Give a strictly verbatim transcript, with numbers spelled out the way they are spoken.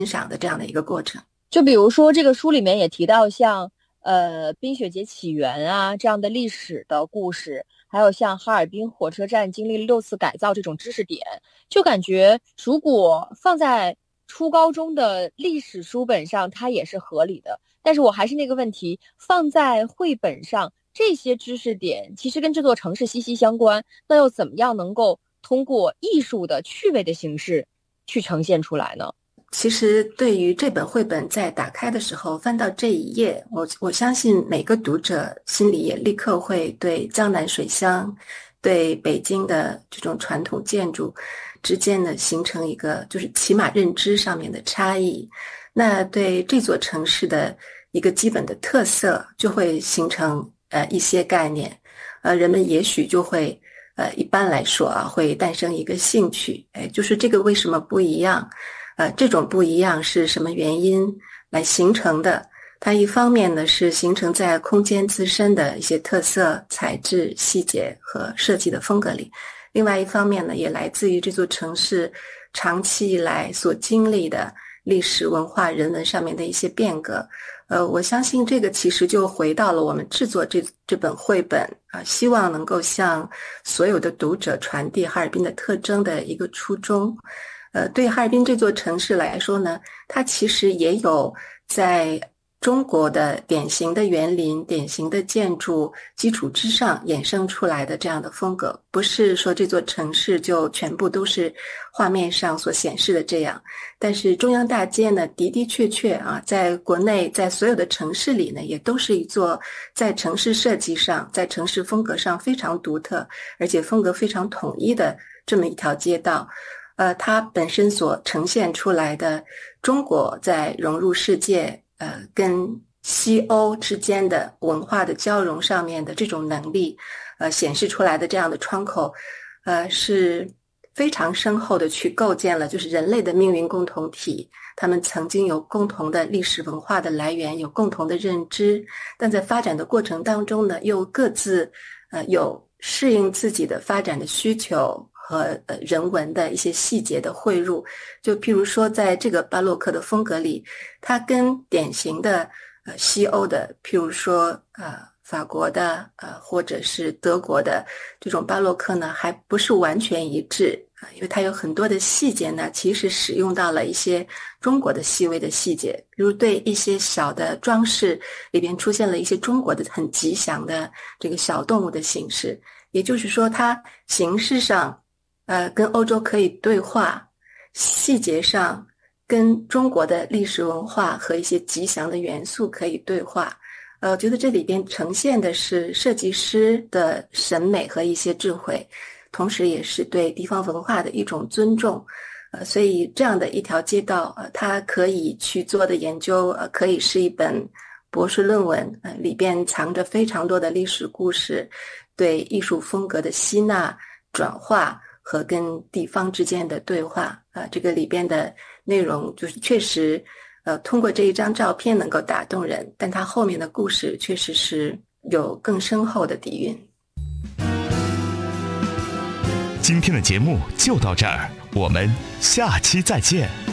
赏的这样的一个过程。 就比如说这个书里面也提到像呃冰雪节起源啊这样的历史的故事，还有像哈尔滨火车站经历了六次改造这种知识点，就感觉如果放在初高中的历史书本上，它也是合理的。但是我还是那个问题，放在绘本上，这些知识点其实跟这座城市息息相关，那又怎么样能够通过艺术的趣味的形式去呈现出来呢？ 其实对于这本绘本在打开的时候翻到这一页，我我相信每个读者心里也立刻会对江南水乡，对北京的这种传统建筑之间呢形成一个就是起码认知上面的差异。那对这座城市的一个基本的特色就会形成呃一些概念，呃人们也许就会呃一般来说啊会诞生一个兴趣，哎，就是这个为什么不一样？呃，这种不一样是什么原因来形成的？它一方面呢是形成在空间自身的一些特色、材质、细节和设计的风格里，另外一方面呢也来自于这座城市长期以来所经历的历史文化人文上面的一些变革。呃，我相信这个其实就回到了我们制作这这本绘本啊、呃，希望能够向所有的读者传递哈尔滨的特征的一个初衷。呃，对哈尔滨这座城市来说呢，它其实也有在中国的典型的园林、典型的建筑基础之上衍生出来的这样的风格，不是说这座城市就全部都是画面上所显示的这样。但是中央大街呢，的的确确啊，在国内在所有的城市里呢，也都是一座在城市设计上、在城市风格上非常独特，而且风格非常统一的这么一条街道。呃，它本身所呈现出来的中国在融入世界，呃，跟西欧之间的文化的交融上面的这种能力，呃，显示出来的这样的窗口，呃，是非常深厚的去构建了就是人类的命运共同体。他们曾经有共同的历史文化的来源，有共同的认知，但在发展的过程当中呢，又各自呃有适应自己的发展的需求。和呃人文的一些细节的汇入，就譬如说在这个巴洛克的风格里，它跟典型的呃西欧的譬如说呃法国的呃或者是德国的这种巴洛克呢还不是完全一致啊，因为它有很多的细节呢其实使用到了一些中国的细微的细节，比如对一些小的装饰里边出现了一些中国的很吉祥的这个小动物的形式，也就是说它形式上呃，跟欧洲可以对话，细节上跟中国的历史文化和一些吉祥的元素可以对话。呃，我觉得这里边呈现的是设计师的审美和一些智慧，同时也是对地方文化的一种尊重。呃，所以这样的一条街道，呃，它可以去做的研究，呃，可以是一本博士论文，呃，里边藏着非常多的历史故事，对艺术风格的吸纳、转化。和跟地方之间的对话啊、呃，这个里边的内容就是确实，呃，通过这一张照片能够打动人，但它后面的故事确实是有更深厚的底蕴。 今天的节目就到这儿，我们下期再见。